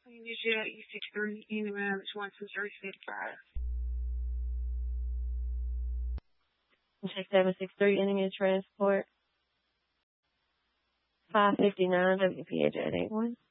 Initial E63 in around 12355. 6763, enemy transport. 559, WPA Jet 81.